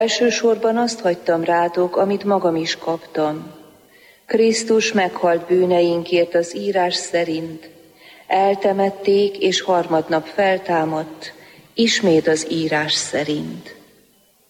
Elsősorban azt hagytam rátok, amit magam is kaptam. Krisztus meghalt bűneinkért az írás szerint, eltemették és harmadnap feltámadt, ismét az írás szerint.